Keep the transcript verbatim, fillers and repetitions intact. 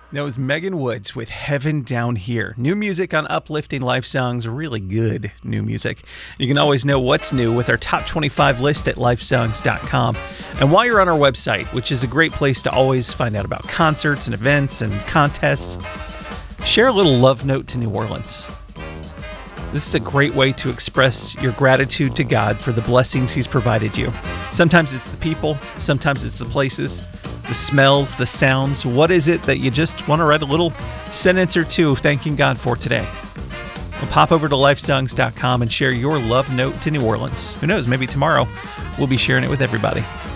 That was Megan Woods with Heaven Down Here. New music on Uplifting Life Songs, really good new music. You can always know what's new with our top twenty-five list at lifesongs dot com. And while you're on our website, which is a great place to always find out about concerts and events and contests, share a little love note to New Orleans. This is a great way to express your gratitude to God for the blessings He's provided you. Sometimes it's the people, sometimes it's the places, the smells, the sounds. What is it that you just want to write a little sentence or two thanking God for today? Well, pop over to lifesongs dot com and share your love note to New Orleans. Who knows, maybe tomorrow we'll be sharing it with everybody.